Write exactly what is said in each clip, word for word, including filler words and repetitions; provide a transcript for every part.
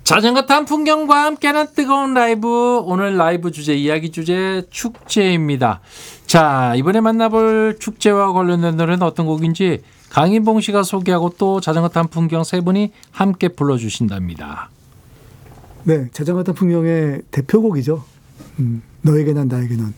자전거 탄 풍경과 함께하는 뜨거운 라이브, 오늘 라이브 주제, 이야기 주제 축제입니다. 자, 이번에 만나볼 축제와 관련된 노래는 어떤 곡인지 강인봉 씨가 소개하고 또 자전거 탄 풍경 세 분이 함께 불러주신답니다. 네, 자전거 탄 풍경의 대표곡이죠. 음, 너에게 난 나에게 넌.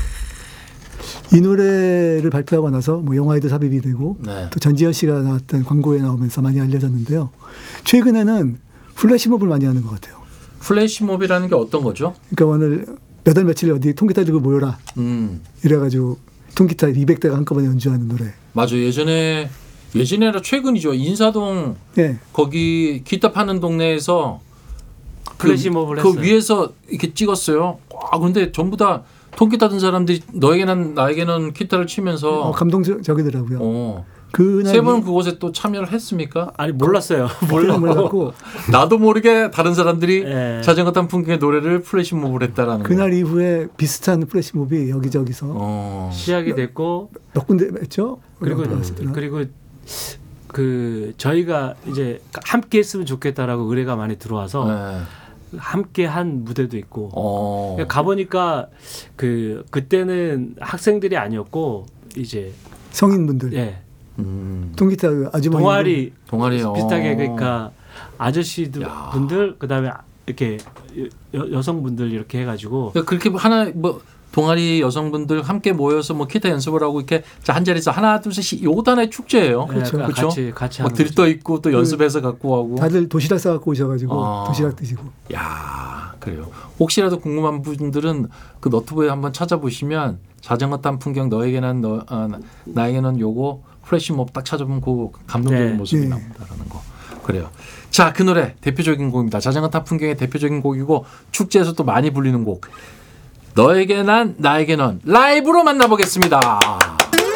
이 노래를 발표하고 나서 뭐 영화에도 삽입이 되고 네. 또 전지현 씨가 나왔던 광고에 나오면서 많이 알려졌는데요. 최근에는 플래시몹을 많이 하는 것 같아요. 플래시몹이라는 게 어떤 거죠? 그러니까 오늘 몇 월 며칠 어디 통기타 들고 모여라. 음. 이래가지고 통기타 이백 대가 한꺼번에 연주하는 노래. 맞아요. 예전에 예전에 아니라 최근이죠. 인사동 네. 거기 기타 파는 동네에서 플래시몹을 그, 했어요. 그 위에서 이렇게 찍었어요. 아 근데 전부 다 통기타 든 사람들이 너에게는 나에게는 기타를 치면서 어, 감동적이더라고요. 어. 세 분은 그곳에 또 참여를 했습니까? 아니 몰랐어요. 몰랐고 나도 모르게 다른 사람들이 네. 자전거 탄 풍경의 노래를 플래시몹을 했다라는 그날 거. 이후에 비슷한 플래시몹이 여기저기서 어. 시작이 됐고 몇 군데 했죠. 그리고 그리고 그 저희가 이제 함께 했으면 좋겠다라고 의뢰가 많이 들어와서 네. 함께 한 무대도 있고 어. 가보니까 그 그때는 학생들이 아니었고 이제 성인분들. 예. 음. 통기타 아주머니 동아리 동아리 비슷하게 그러니까 아저씨들 야. 분들 그다음에 이렇게 여, 여성분들 이렇게 해가지고 그렇게 하나 뭐 동아리 여성분들 함께 모여서 뭐 기타 연습을 하고 이렇게 한 자리에서 하나 둘셋 요것도 하나의 축제예요. 그렇죠. 네, 그렇죠. 같이 같이 막 들떠 있고 또 연습해서 갖고 하고 다들 도시락 싸갖고 오셔가지고 아. 도시락 드시고. 야 그래요. 혹시라도 궁금한 분들은 그 너튜브에 한번 찾아보시면 자전거 탄 풍경 너에게는 너 아, 나에게는 요거 플래시몹 딱 찾아보면 그 감동적인 네. 모습이 네. 나온다라는 거. 그래요. 자, 그 노래 대표적인 곡입니다. 자전거 탄 풍경의 대표적인 곡이고 축제에서 또 많이 불리는 곡. 너에게 난 나에게 넌 라이브로 만나보겠습니다.